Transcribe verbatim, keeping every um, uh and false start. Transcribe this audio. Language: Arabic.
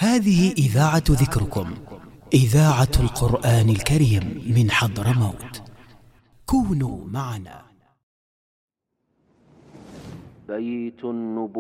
هذه إذاعة ذكركم، إذاعة القرآن الكريم من حضرموت. كونوا معنا. بيت النبوة.